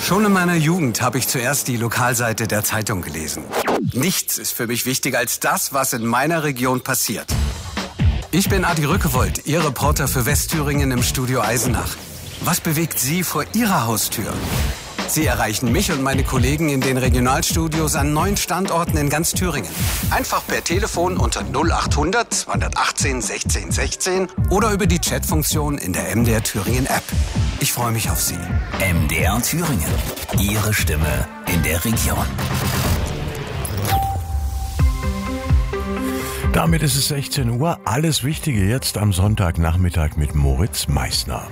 Schon in meiner Jugend habe ich zuerst die Lokalseite der Zeitung gelesen. Nichts ist für mich wichtiger als das, was in meiner Region passiert. Ich bin Adi Rückewold, Ihr Reporter für Westthüringen im Studio Eisenach. Was bewegt Sie vor Ihrer Haustür? Sie erreichen mich und meine Kollegen in den Regionalstudios an 9 Standorten in ganz Thüringen. Einfach per Telefon unter 0800 218 16 16 oder über die Chatfunktion in der MDR Thüringen App. Ich freue mich auf Sie. MDR Thüringen. Ihre Stimme in der Region. Damit ist es 16 Uhr. Alles Wichtige jetzt am Sonntagnachmittag mit Moritz Meissner.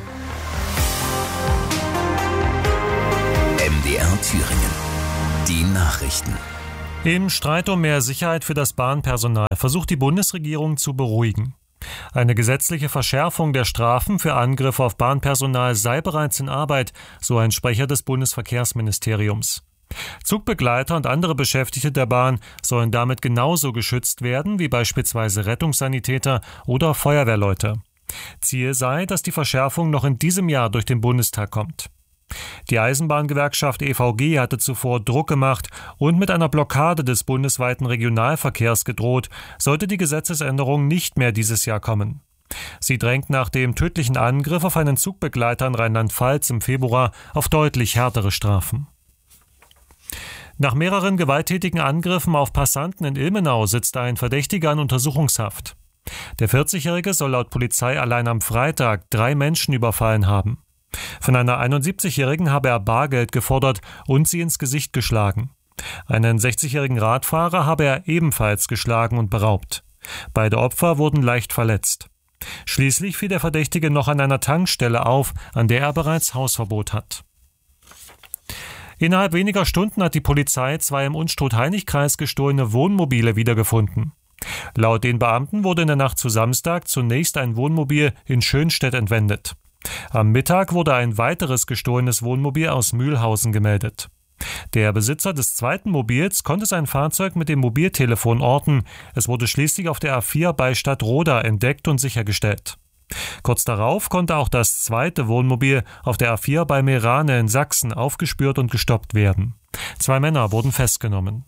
MDR Thüringen. Die Nachrichten. Im Streit um mehr Sicherheit für das Bahnpersonal versucht die Bundesregierung zu beruhigen. Eine gesetzliche Verschärfung der Strafen für Angriffe auf Bahnpersonal sei bereits in Arbeit, so ein Sprecher des Bundesverkehrsministeriums. Zugbegleiter und andere Beschäftigte der Bahn sollen damit genauso geschützt werden wie beispielsweise Rettungssanitäter oder Feuerwehrleute. Ziel sei, dass die Verschärfung noch in diesem Jahr durch den Bundestag kommt. Die Eisenbahngewerkschaft EVG hatte zuvor Druck gemacht und mit einer Blockade des bundesweiten Regionalverkehrs gedroht, sollte die Gesetzesänderung nicht mehr dieses Jahr kommen. Sie drängt nach dem tödlichen Angriff auf einen Zugbegleiter in Rheinland-Pfalz im Februar auf deutlich härtere Strafen. Nach mehreren gewalttätigen Angriffen auf Passanten in Ilmenau sitzt ein Verdächtiger in Untersuchungshaft. Der 40-Jährige soll laut Polizei allein am Freitag 3 Menschen überfallen haben. Von einer 71-Jährigen habe er Bargeld gefordert und sie ins Gesicht geschlagen. Einen 60-jährigen Radfahrer habe er ebenfalls geschlagen und beraubt. Beide Opfer wurden leicht verletzt. Schließlich fiel der Verdächtige noch an einer Tankstelle auf, an der er bereits Hausverbot hat. Innerhalb weniger Stunden hat die Polizei 2 im Unstrut-Hainich-Kreis gestohlene Wohnmobile wiedergefunden. Laut den Beamten wurde in der Nacht zu Samstag zunächst ein Wohnmobil in Schönstedt entwendet. Am Mittag wurde ein weiteres gestohlenes Wohnmobil aus Mühlhausen gemeldet. Der Besitzer des zweiten Mobils konnte sein Fahrzeug mit dem Mobiltelefon orten. Es wurde schließlich auf der A4 bei Stadtroda entdeckt und sichergestellt. Kurz darauf konnte auch das zweite Wohnmobil auf der A4 bei Meerane in Sachsen aufgespürt und gestoppt werden. 2 Männer wurden festgenommen.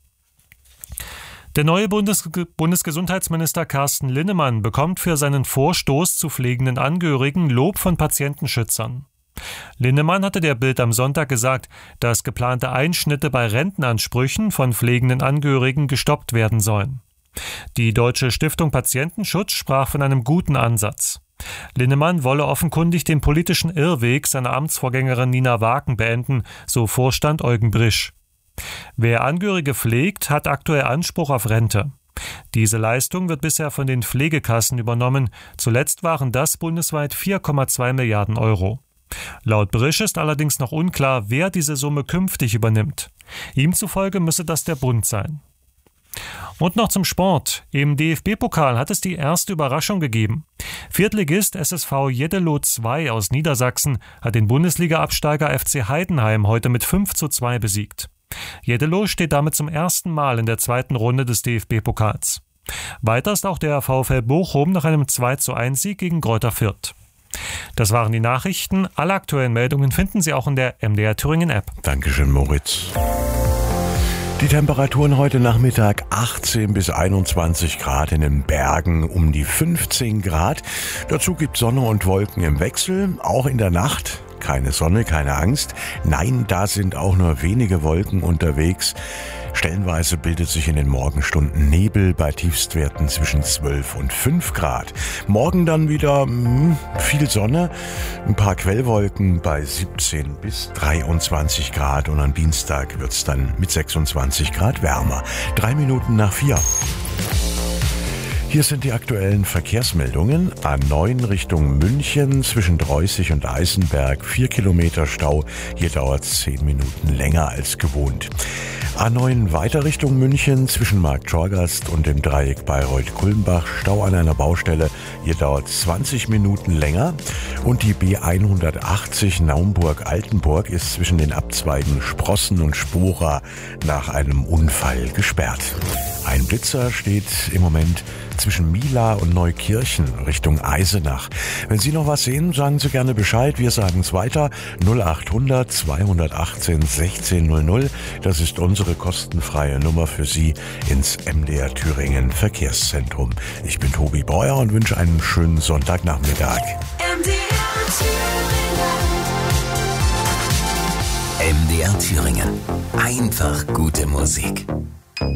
Der neue Bundesgesundheitsminister Carsten Linnemann bekommt für seinen Vorstoß zu pflegenden Angehörigen Lob von Patientenschützern. Linnemann hatte der Bild am Sonntag gesagt, dass geplante Einschnitte bei Rentenansprüchen von pflegenden Angehörigen gestoppt werden sollen. Die Deutsche Stiftung Patientenschutz sprach von einem guten Ansatz. Linnemann wolle offenkundig den politischen Irrweg seiner Amtsvorgängerin Nina Waken beenden, so Vorstand Eugen Brisch. Wer Angehörige pflegt, hat aktuell Anspruch auf Rente. Diese Leistung wird bisher von den Pflegekassen übernommen. Zuletzt waren das bundesweit 4,2 Milliarden Euro. Laut Brisch ist allerdings noch unklar, wer diese Summe künftig übernimmt. Ihm zufolge müsse das der Bund sein. Und noch zum Sport. Im DFB-Pokal hat es die erste Überraschung gegeben. Viertligist SSV Jeddelo II aus Niedersachsen hat den Bundesliga-Absteiger FC Heidenheim heute mit 5:2 besiegt. Jeddelo steht damit zum ersten Mal in der zweiten Runde des DFB-Pokals. Weiter ist auch der VfL Bochum nach einem 2:1-Sieg gegen Greuther Fürth. Das waren die Nachrichten. Alle aktuellen Meldungen finden Sie auch in der MDR Thüringen App. Dankeschön, Moritz. Die Temperaturen heute Nachmittag 18 bis 21 Grad, in den Bergen um die 15 Grad. Dazu gibt es Sonne und Wolken im Wechsel, auch in der Nacht. Keine Sonne, keine Angst. Nein, da sind auch nur wenige Wolken unterwegs. Stellenweise bildet sich in den Morgenstunden Nebel bei Tiefstwerten zwischen 12 und 5 Grad. Morgen dann wieder viel Sonne, ein paar Quellwolken bei 17 bis 23 Grad und am Dienstag wird es dann mit 26 Grad wärmer. 3 Minuten nach 4. Hier sind die aktuellen Verkehrsmeldungen. A9 Richtung München zwischen Dreußig und Eisenberg 4 Kilometer Stau. Hier dauert es 10 Minuten länger als gewohnt. A9 weiter Richtung München zwischen Marktschorgast und dem Dreieck Bayreuth-Kulmbach. Stau an einer Baustelle. Hier dauert es 20 Minuten länger. Und die B180 Naumburg-Altenburg ist zwischen den Abzweigen Sprossen und Spora nach einem Unfall gesperrt. Ein Blitzer steht im Moment zwischen Mila und Neukirchen Richtung Eisenach. Wenn Sie noch was sehen, sagen Sie gerne Bescheid. Wir sagen es weiter. 0800 218 1600. Das ist unsere kostenfreie Nummer für Sie ins MDR Thüringen Verkehrszentrum. Ich bin Tobi Breuer und wünsche einen schönen Sonntagnachmittag. MDR Thüringen. Einfach gute Musik.